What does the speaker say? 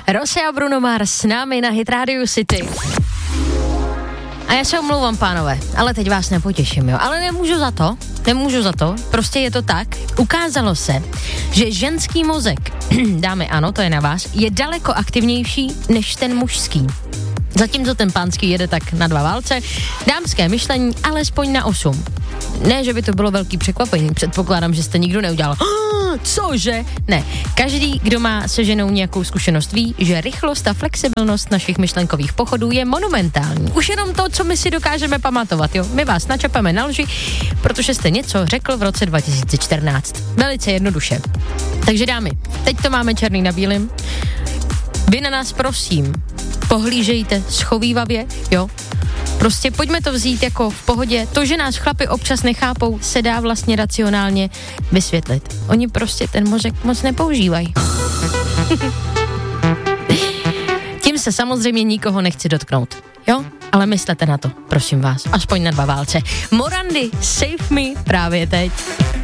Rosé a Bruno Mars s námi na Hit Radio City. A já se omlouvám, pánové, ale teď vás nepotěším, jo. Ale nemůžu za to, prostě je to tak. Ukázalo se, že ženský mozek, dámy, ano, to je na vás, je daleko aktivnější než ten mužský. Zatímco ten pánský jede tak na 2 válce, dámské myšlení alespoň na 8. Ne, že by to bylo velký překvapení, předpokládám, že jste nikdo neudělal. Cože? Ne, každý, kdo má se ženou nějakou zkušenost, ví, že rychlost a flexibilnost našich myšlenkových pochodů je monumentální. Už jenom to, co my si dokážeme pamatovat, jo. My vás načapeme na lži, protože jste něco řekl v roce 2014. Velice jednoduše. Takže dámy, teď to máme černý na bílým. Vy na nás prosím, pohlížejte schovívavě, jo. Prostě pojďme to vzít jako v pohodě. To, že nás chlapi občas nechápou, se dá vlastně racionálně vysvětlit. Oni prostě ten mozek moc nepoužívají. Tím se samozřejmě nikoho nechci dotknout, jo? Ale myslete na to, prosím vás, aspoň na 2 válce. Morandi, Save Me právě teď.